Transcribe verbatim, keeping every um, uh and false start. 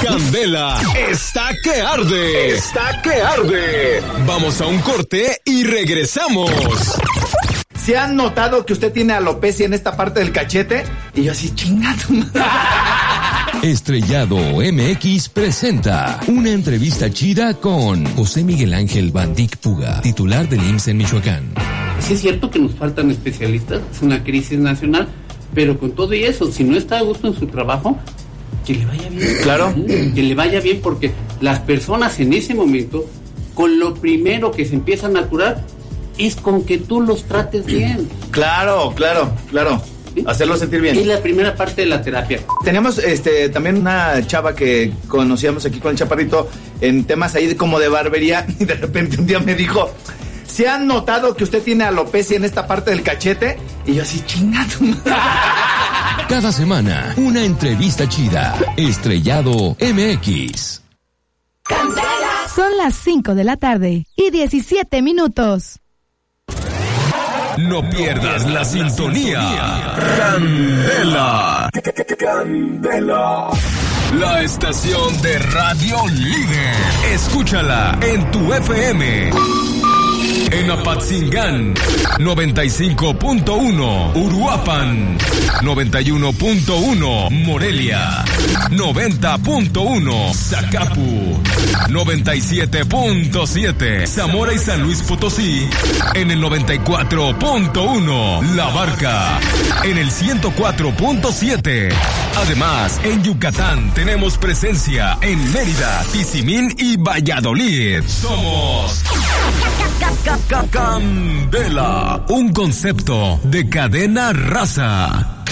Candela está que arde. Está que arde. Vamos a un corte y regresamos. ¿Se han notado que usted tiene alopecia en esta parte del cachete? Y yo así, chingado. Estrellado M X presenta una entrevista chida con José Miguel Ángel Van Dyck Puga, titular del I M S S en Michoacán. Sí es cierto que nos faltan especialistas, es una crisis nacional, pero con todo y eso, si no está a gusto en su trabajo, que le vaya bien. Claro. Que le vaya bien, porque las personas en ese momento, con lo primero que se empiezan a curar, es con que tú los trates bien. Claro, claro, claro. ¿Sí? Hacerlos sentir bien. Es la primera parte de la terapia. Tenemos este también una chava que conocíamos aquí con el Chaparrito en temas ahí de, como de barbería, y de repente un día me dijo, ¿se han notado que usted tiene alopecia en esta parte del cachete? Y yo así, chingado. Cada semana, una entrevista chida. Estrellado M X. Son las cinco de la tarde y diecisiete minutos. No pierdas la sintonía. Candela. Candela. La estación de radio líder. Escúchala en tu F M. En Apatzingán, noventa y cinco punto uno, Uruapan, noventa y uno punto uno, Morelia, noventa punto uno, Zacapu, noventa y siete punto siete, Zamora y San Luis Potosí, en el noventa y cuatro punto uno, La Barca, en el ciento cuatro punto siete. Además, en Yucatán tenemos presencia en Mérida, Tizimín y Valladolid. Somos Candela, un concepto de cadena raza.